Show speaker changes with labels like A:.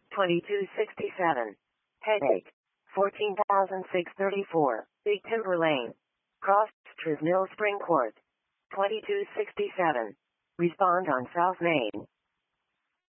A: 2267. Headache. 14,634. Big Timber Lane. Cross Tresmill Spring Court. 2267. Respond on South Main.